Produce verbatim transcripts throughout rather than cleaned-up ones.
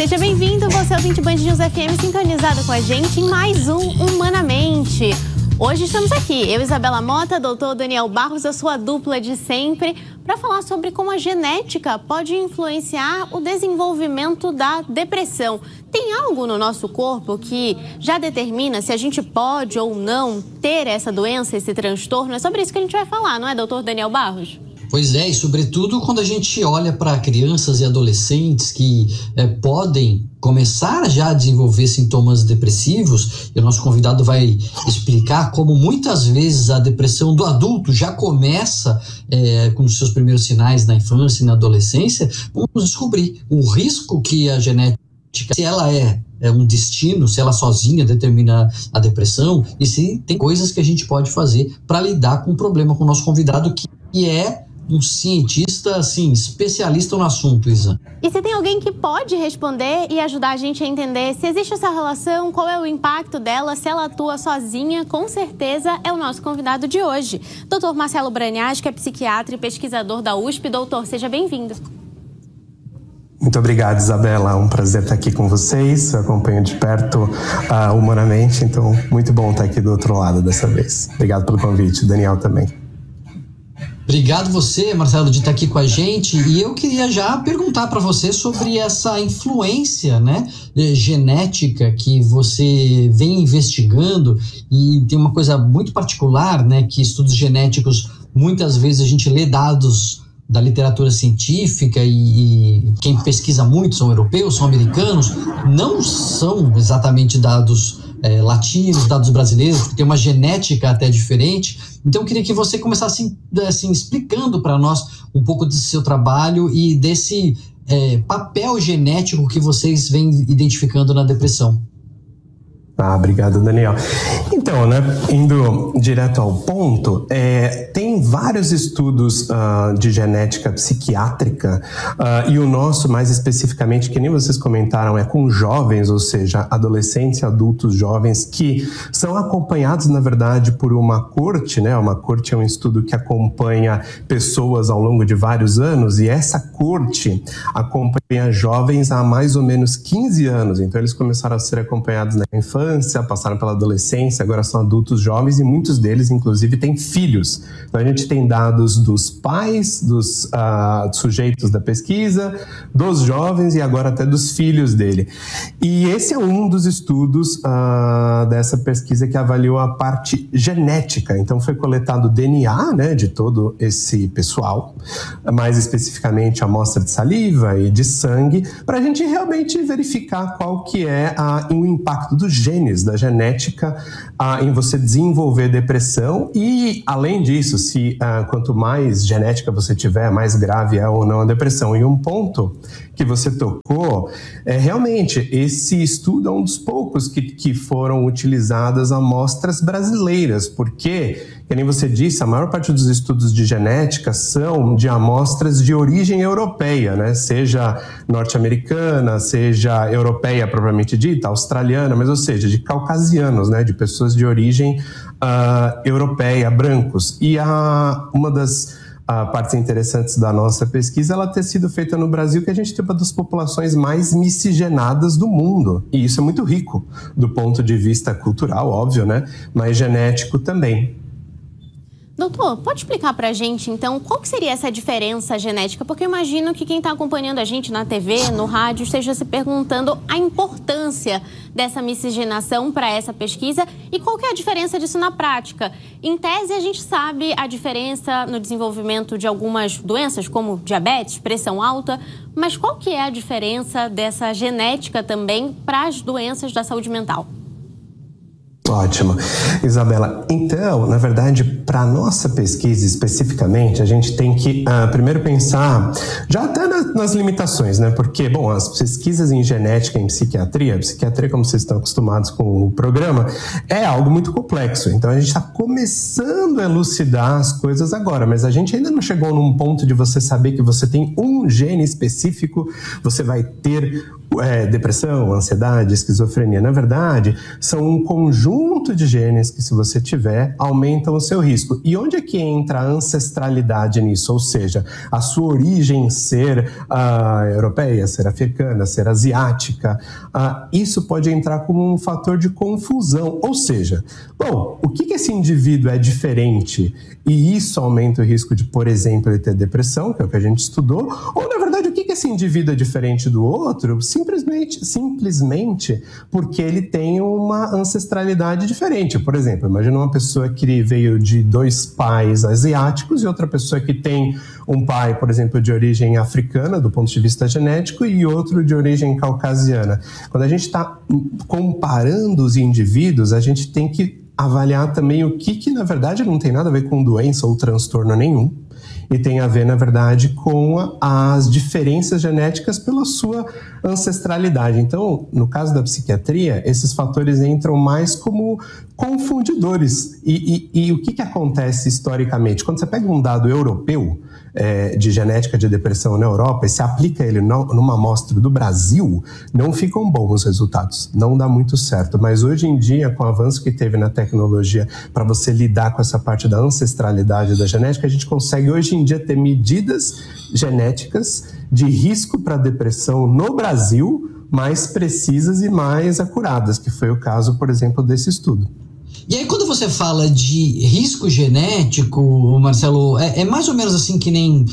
Seja bem-vindo, você é o ouvinte Band News F M, sintonizado com a gente em mais um Humanamente. Hoje estamos aqui, eu, Isabela Mota, doutor Daniel Barros, a sua dupla de sempre, para falar sobre como a genética pode influenciar o desenvolvimento da depressão. Tem algo no nosso corpo que já determina se a gente pode ou não ter essa doença, esse transtorno? É sobre isso que a gente vai falar, não é, doutor Daniel Barros? Pois é, e sobretudo quando a gente olha para crianças e adolescentes que é, podem começar já a desenvolver sintomas depressivos, e o nosso convidado vai explicar como muitas vezes a depressão do adulto já começa é, com os seus primeiros sinais na infância e na adolescência. Vamos descobrir o risco que a genética, se ela é É um destino, se ela sozinha determina a depressão, e se tem coisas que a gente pode fazer para lidar com o problema com o nosso convidado, que é um cientista, assim, especialista no assunto, Isa. E se tem alguém que pode responder e ajudar a gente a entender se existe essa relação, qual é o impacto dela, se ela atua sozinha, com certeza é o nosso convidado de hoje. doutor Marcelo Braniac, que é psiquiatra e pesquisador da U S P. Doutor, seja bem-vindo. Muito obrigado, Isabela. É um prazer estar aqui com vocês. Eu acompanho de perto uh, humanamente, então muito bom estar aqui do outro lado dessa vez. Obrigado pelo convite, Daniel também. Obrigado você, Marcelo, de estar aqui com a gente. E eu queria já perguntar para você sobre essa influência, né, genética que você vem investigando. E tem uma coisa muito particular, né, que estudos genéticos, muitas vezes a gente lê dados da literatura científica e, e quem pesquisa muito são europeus, são americanos, não são exatamente dados é, latinos, dados brasileiros, porque tem uma genética até diferente. Então eu queria que você começasse assim, explicando para nós um pouco desse seu trabalho e desse é, papel genético que vocês vêm identificando na depressão. Ah, obrigado, Daniel. Então, né, indo direto ao ponto, é, tem vários estudos uh, de genética psiquiátrica uh, e o nosso, mais especificamente, que nem vocês comentaram, é com jovens, ou seja, adolescentes e adultos jovens que são acompanhados, na verdade, por uma corte, né? Uma corte é um estudo que acompanha pessoas ao longo de vários anos, e essa corte acompanha jovens há mais ou menos quinze anos. Então, eles começaram a ser acompanhados na infância, passaram pela adolescência, agora são adultos jovens e muitos deles, inclusive, têm filhos. Então a gente tem dados dos pais, dos uh, sujeitos da pesquisa, dos jovens e agora até dos filhos dele. E esse é um dos estudos uh, dessa pesquisa que avaliou a parte genética. Então foi coletado D N A, né, de todo esse pessoal, mais especificamente a amostra de saliva e de sangue, para a gente realmente verificar qual que é uh, o impacto do gene da genética uh, em você desenvolver depressão. E, além disso, se uh, quanto mais genética você tiver, mais grave é ou não a depressão. E um ponto que você tocou é realmente, esse estudo é um dos poucos que, que foram utilizadas amostras brasileiras, porque, que nem você disse, a maior parte dos estudos de genética são de amostras de origem europeia, né? Seja norte-americana, seja europeia propriamente dita, australiana, mas ou seja, de caucasianos, né? De pessoas de origem uh, europeia, brancos. E a, uma das uh, partes interessantes da nossa pesquisa, ela ter sido feita no Brasil, que a gente tem uma das populações mais miscigenadas do mundo. E isso é muito rico, do ponto de vista cultural, óbvio, né? Mas genético também. Doutor, pode explicar pra gente, então, qual que seria essa diferença genética? Porque eu imagino que quem está acompanhando a gente na T V, no rádio, esteja se perguntando a importância dessa miscigenação para essa pesquisa e qual que é a diferença disso na prática. Em tese, a gente sabe a diferença no desenvolvimento de algumas doenças, como diabetes, pressão alta, mas qual que é a diferença dessa genética também para as doenças da saúde mental? Ótimo. Isabela, então, na verdade, para a nossa pesquisa especificamente, a gente tem que uh, primeiro pensar já até nas, nas limitações, né? Porque, bom, as pesquisas em genética em psiquiatria, psiquiatria, como vocês estão acostumados com o programa, é algo muito complexo. Então, a gente está começando a elucidar as coisas agora, mas a gente ainda não chegou num ponto de você saber que você tem um gene específico, você vai ter é, depressão, ansiedade, esquizofrenia. Na verdade, são um conjunto conjunto de genes que, se você tiver, aumentam o seu risco. E onde é que entra a ancestralidade nisso? Ou seja, a sua origem ser uh, europeia, ser africana, ser asiática, uh, isso pode entrar como um fator de confusão. Ou seja, bom, o que que esse indivíduo é diferente e isso aumenta o risco de, por exemplo, ele ter depressão, que é o que a gente estudou, ou, na verdade, o que que esse indivíduo é diferente do outro? Simplesmente, simplesmente porque ele tem uma ancestralidade diferente. Por exemplo, imagina uma pessoa que veio de dois pais asiáticos e outra pessoa que tem um pai, por exemplo, de origem africana, do ponto de vista genético, e outro de origem caucasiana. Quando a gente está comparando os indivíduos, a gente tem que avaliar também o que, que, na verdade, não tem nada a ver com doença ou transtorno nenhum, e tem a ver, na verdade, com as diferenças genéticas pela sua ancestralidade. Então, no caso da psiquiatria, esses fatores entram mais como confundidores. E, e, e o que, que acontece historicamente? Quando você pega um dado europeu é, de genética de depressão na Europa e se aplica ele no, numa amostra do Brasil, não ficam bons os resultados, não dá muito certo. Mas hoje em dia, com o avanço que teve na tecnologia para você lidar com essa parte da ancestralidade da genética, a gente consegue hoje em dia ter medidas genéticas de risco para depressão no Brasil mais precisas e mais acuradas, que foi o caso, por exemplo, desse estudo. E aí, quando você fala de risco genético, Marcelo, é, é mais ou menos assim que nem,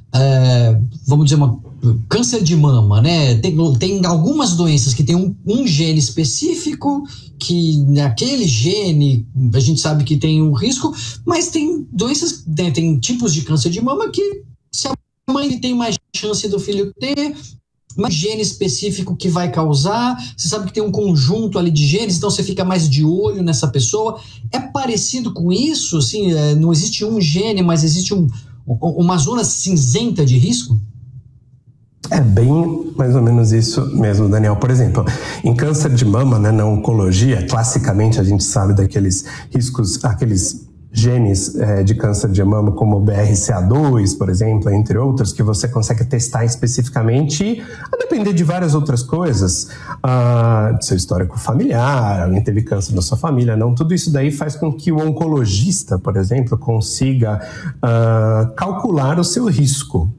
é, vamos dizer, uma, câncer de mama, né? Tem, tem algumas doenças que tem um, um gene específico, que naquele gene a gente sabe que tem um risco, mas tem doenças, né, tem tipos de câncer de mama que, se a mãe tem mais chance do filho ter, mais gene específico que vai causar, você sabe que tem um conjunto ali de genes, então você fica mais de olho nessa pessoa. É parecido com isso? Assim, não existe um gene, mas existe um, uma zona cinzenta de risco? É bem mais ou menos isso mesmo, Daniel. Por exemplo, em câncer de mama, né, na oncologia, classicamente a gente sabe daqueles riscos, aqueles genes é, de câncer de mama como o B R C A dois, por exemplo, entre outros, que você consegue testar especificamente e, a depender de várias outras coisas, uh, seu histórico familiar, alguém teve câncer na sua família, não, tudo isso daí faz com que o oncologista, por exemplo, consiga uh, calcular o seu risco.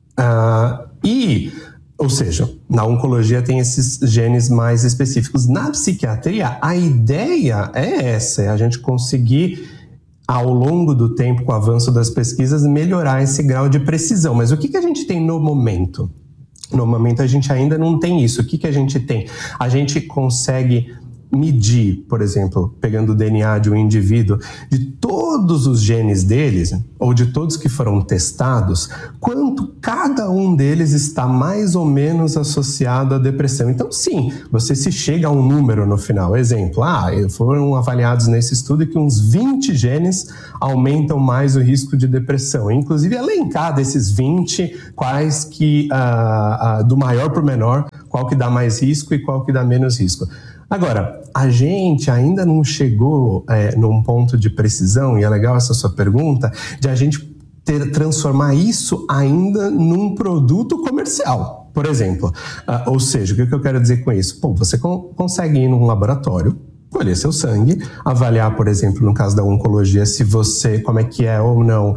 Uh, e, ou seja, na oncologia tem esses genes mais específicos. Na psiquiatria, a ideia é essa, é a gente conseguir, ao longo do tempo, com o avanço das pesquisas, melhorar esse grau de precisão. Mas o que, que a gente tem no momento? No momento a gente ainda não tem isso. O que, que a gente tem? A gente consegue medir, por exemplo, pegando o D N A de um indivíduo, de todos os genes deles, ou de todos que foram testados, quanto cada um deles está mais ou menos associado à depressão. Então, sim, você se chega a um número no final. Exemplo, ah, foram avaliados nesse estudo que uns vinte genes aumentam mais o risco de depressão. Inclusive, elencar desses vinte, quais que, ah, ah, do maior para o menor, qual que dá mais risco e qual que dá menos risco. Agora, a gente ainda não chegou é, num ponto de precisão, e é legal essa sua pergunta, de a gente ter, transformar isso ainda num produto comercial, por exemplo. Uh, ou seja, o que eu quero dizer com isso? Pô, você con- consegue ir num laboratório, colher seu sangue, avaliar, por exemplo, no caso da oncologia, se você, como é que é ou não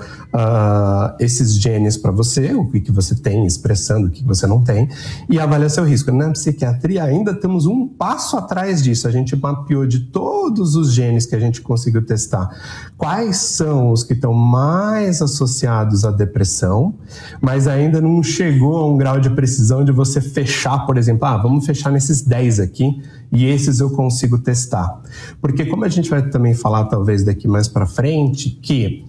uh, esses genes para você, o que, que você tem expressando, o que você não tem, e avaliar seu risco. Na psiquiatria ainda temos um passo atrás disso. A gente mapeou de todos os genes que a gente conseguiu testar quais são os que estão mais associados à depressão, mas ainda não chegou a um grau de precisão de você fechar, por exemplo, ah, vamos fechar nesses dez aqui, e esses eu consigo testar. Porque como a gente vai também falar talvez daqui mais para frente, que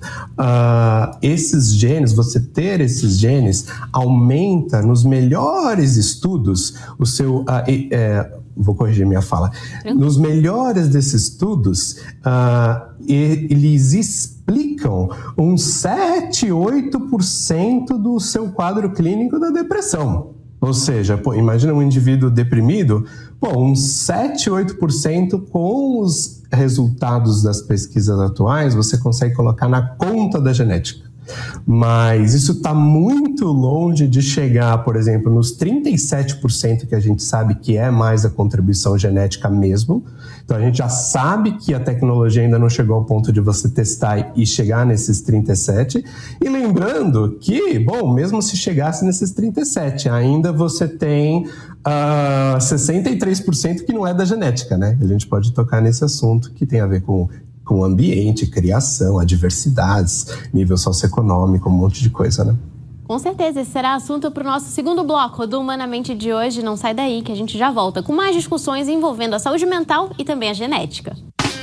uh, esses genes, você ter esses genes, aumenta nos melhores estudos o seu... Uh, é, vou corrigir minha fala. Nos melhores desses estudos, uh, eles explicam uns sete, oito por cento do seu quadro clínico da depressão. Ou seja, pô, imagina um indivíduo deprimido, pô, uns sete, oito por cento com os resultados das pesquisas atuais, você consegue colocar na conta da genética. Mas isso está muito longe de chegar, por exemplo, nos trinta e sete por cento que a gente sabe que é mais a contribuição genética mesmo. Então a gente já sabe que a tecnologia ainda não chegou ao ponto de você testar e chegar nesses trinta e sete. E lembrando que, bom, mesmo se chegasse nesses trinta e sete, ainda você tem uh, sessenta e três por cento que não é da genética, né? A gente pode tocar nesse assunto que tem a ver com com o ambiente, criação, adversidades, nível socioeconômico, um monte de coisa, né? Com certeza, esse será assunto para o nosso segundo bloco do Humanamente de hoje. Não sai daí que a gente já volta com mais discussões envolvendo a saúde mental e também a genética.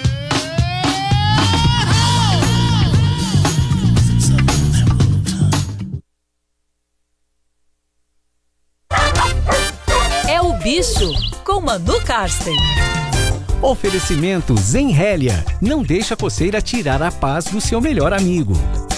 É o Bicho, com Manu Karsten. Oferecimento Zenrelia. Não deixa a coceira tirar a paz do seu melhor amigo.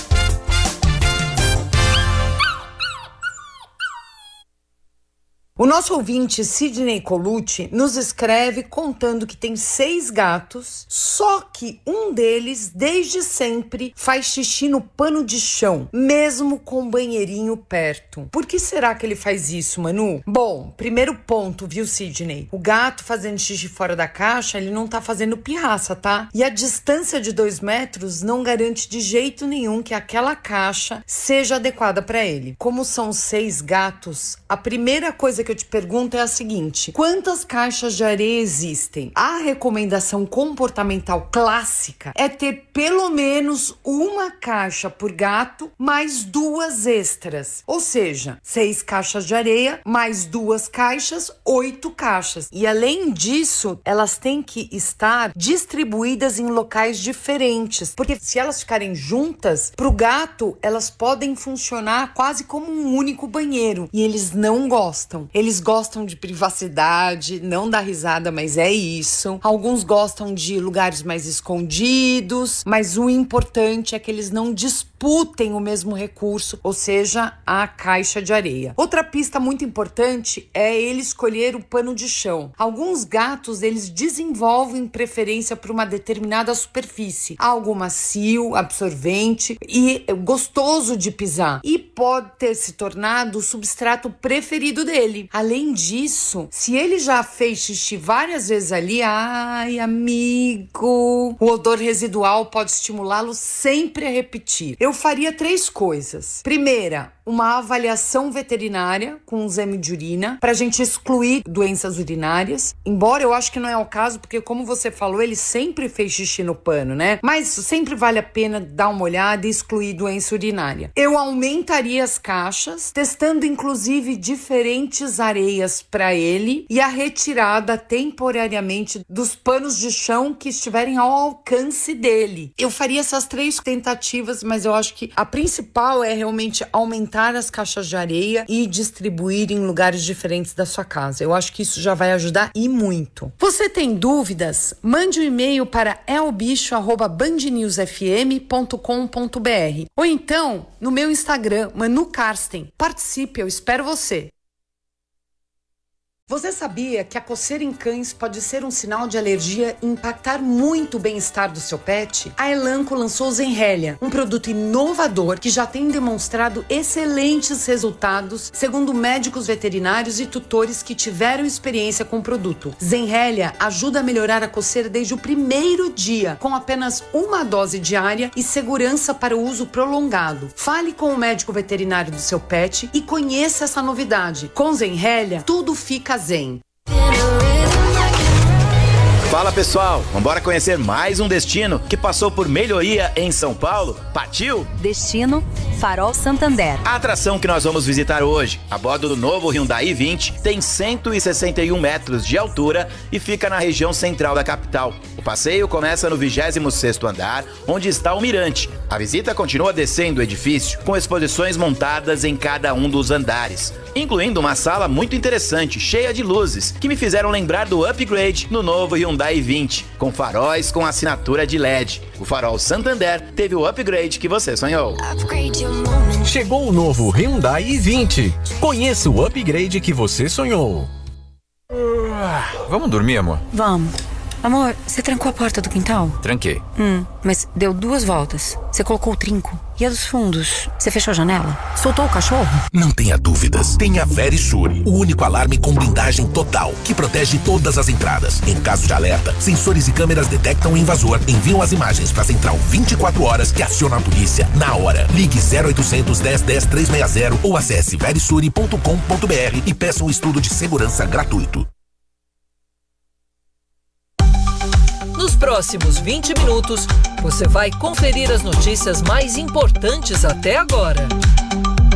O nosso ouvinte Sidney Colucci nos escreve contando que tem seis gatos, só que um deles, desde sempre, faz xixi no pano de chão, mesmo com o banheirinho perto. Por que será que ele faz isso, Manu? Bom, primeiro ponto, viu, Sidney? O gato fazendo xixi fora da caixa, ele não tá fazendo pirraça, tá? E a distância de dois metros não garante de jeito nenhum que aquela caixa seja adequada para ele. Como são seis gatos, a primeira coisa que eu te pergunto é a seguinte: quantas caixas de areia existem? A recomendação comportamental clássica é ter pelo menos uma caixa por gato mais duas extras. Ou seja, seis caixas de areia mais duas caixas, oito caixas. E além disso, elas têm que estar distribuídas em locais diferentes. Porque se elas ficarem juntas, para o gato, elas podem funcionar quase como um único banheiro. E eles não gostam. Eles gostam de privacidade, não dá risada, mas é isso. Alguns gostam de lugares mais escondidos, mas o importante é que eles não disputem o mesmo recurso, ou seja, a caixa de areia. Outra pista muito importante é ele escolher o pano de chão. Alguns gatos, eles desenvolvem preferência por uma determinada superfície, algo macio, absorvente e gostoso de pisar, e pode ter se tornado o substrato preferido dele. Além disso, se ele já fez xixi várias vezes ali, ai, amigo, o odor residual pode estimulá-lo sempre a repetir. Eu faria três coisas. Primeira, uma avaliação veterinária com um exame de urina para a gente excluir doenças urinárias, embora eu acho que não é o caso, porque como você falou, ele sempre fez xixi no pano, né? Mas sempre vale a pena dar uma olhada e excluir doença urinária. Eu aumentaria as caixas, testando inclusive diferentes areias para ele e a retirada temporariamente dos panos de chão que estiverem ao alcance dele. Eu faria essas três tentativas, mas eu acho que a principal é realmente aumentar as caixas de areia e distribuir em lugares diferentes da sua casa. Eu acho que isso já vai ajudar e muito. Você tem dúvidas? Mande um e-mail para elbicho arroba band news f m ponto com ponto b r ou então no meu Instagram, Manu Karsten. Participe, eu espero você. Você sabia que a coceira em cães pode ser um sinal de alergia e impactar muito o bem-estar do seu pet? A Elanco lançou o Zenrelia, um produto inovador que já tem demonstrado excelentes resultados, segundo médicos veterinários e tutores que tiveram experiência com o produto. Zenrelia ajuda a melhorar a coceira desde o primeiro dia, com apenas uma dose diária e segurança para o uso prolongado. Fale com o médico veterinário do seu pet e conheça essa novidade. Com Zenrelia, tudo fica zen. Fala pessoal, vambora conhecer mais um destino que passou por melhoria em São Paulo? Partiu? Destino Farol Santander. A atração que nós vamos visitar hoje, a bordo do novo Hyundai i vinte, tem cento e sessenta e um metros de altura e fica na região central da capital. O passeio começa no vigésimo sexto andar, onde está o mirante. A visita continua descendo o edifício, com exposições montadas em cada um dos andares, incluindo uma sala muito interessante, cheia de luzes, que me fizeram lembrar do upgrade no novo Hyundai i vinte, com faróis com assinatura de L E D. O Farol Santander teve o upgrade que você sonhou. Chegou o novo Hyundai i vinte. Conheça o upgrade que você sonhou. Uh, vamos dormir, amor? Vamos. Amor, você trancou a porta do quintal? Tranquei. Hum, mas deu duas voltas. Você colocou o trinco. E a dos fundos? Você fechou a janela? Soltou o cachorro? Não tenha dúvidas. Tenha Verisure, o único alarme com blindagem total, que protege todas as entradas. Em caso de alerta, sensores e câmeras detectam o invasor, enviam as imagens para a central vinte e quatro horas que aciona a polícia na hora. Ligue zero oitocentos, dez, dez, trezentos e sessenta ou acesse verisure ponto com ponto br e peça um estudo de segurança gratuito. Nos próximos vinte minutos, você vai conferir as notícias mais importantes até agora.